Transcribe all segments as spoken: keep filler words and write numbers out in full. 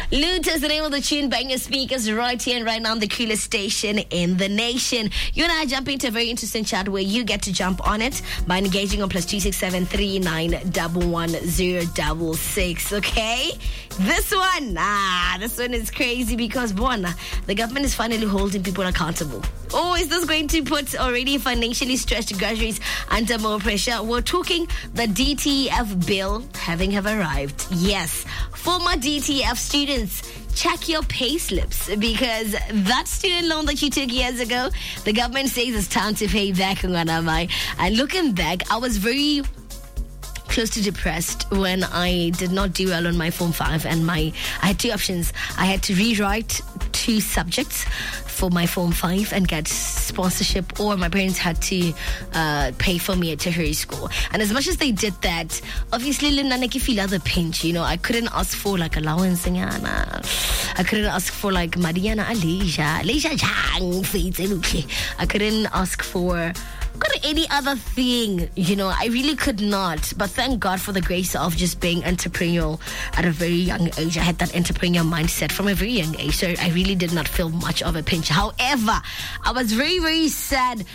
Loot is the name of the tune. Bang your speakers right here and right now on the coolest station in the nation. You and I jump into a very interesting chat where you get to jump on it by engaging on plus two six seven three nine one one zero six six. Okay, this one, ah, this one is crazy because one, the government is finally holding people accountable. Oh, is this going to put already financially stressed graduates under more pressure? We're talking the D T F bill having have arrived. Yes, former D T F students, check your pay slips because that student loan that you took years ago, the government says it's time to pay back. And looking back, I was very close to depressed when I did not do well on my Form five, and my I had two options. I had to rewrite two subjects for my Form five and get sponsorship, or my parents had to uh, pay for me at tertiary school. And as much as they did that, obviously I feel the pinch, you know. I couldn't ask for like allowance. I couldn't ask for like Mariana Aleja, Aleja Jang. I couldn't ask for any other thing, you know. I really could not, but thank God for the grace of just being entrepreneurial at a very young age. I had that entrepreneur mindset from a very young age, so I really did not feel much of a pinch. However, I was very, very sad,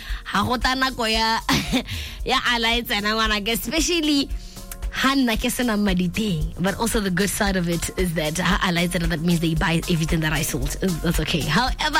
especially but also the good side of it is that that means they buy everything that I sold. That's okay. However,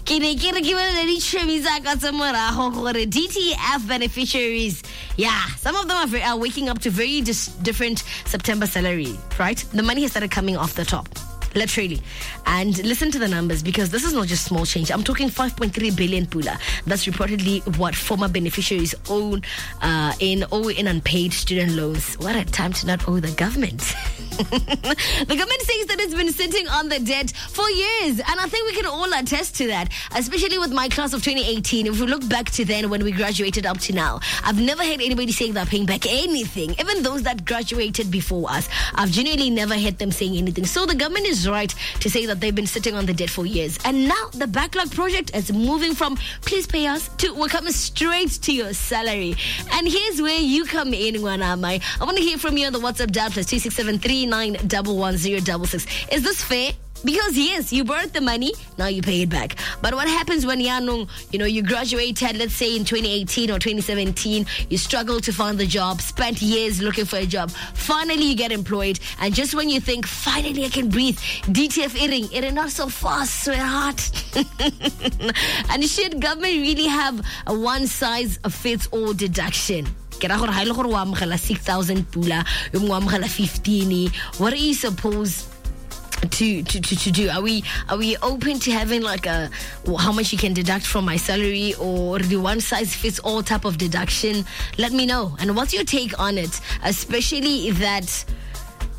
D T F beneficiaries, yeah, some of them are, very, are waking up to very dis- different September salary, right? The money has started coming off the top. Literally. And listen to the numbers, because this is not just small change. I'm talking five point three billion pula. That's reportedly what former beneficiaries own uh, in owe in unpaid student loans. What a time to not owe the government. The government says that it's been sitting on the debt for years, and I think we can all attest to that, especially with my class of twenty eighteen. If we look back to then when we graduated up to now, I've never heard anybody saying they're paying back anything. Even those that graduated before us, I've genuinely never heard them saying anything. So the government is right to say that they've been sitting on the debt for years, and now the backlog project is moving from please pay us to we're coming straight to your salary. And here's where you come in, Wanamai. I want to hear from you on the WhatsApp dial plus two six seven three nine one one zero six six. Is this fair? Because yes, you borrowed the money, now you pay it back. But what happens when you you know, you graduated, let's say in twenty eighteen or twenty seventeen, you struggled to find the job, spent years looking for a job, finally you get employed, and just when you think, finally I can breathe, D T F earring, it is not so fast, sweetheart. And should government really have a one-size-fits-all deduction? six thousand pula, fifteen. What are you supposed To, to to to do? Are we are we open to having like a how much you can deduct from my salary, or the one size fits all type of deduction? Let me know. And what's your take on it? Especially that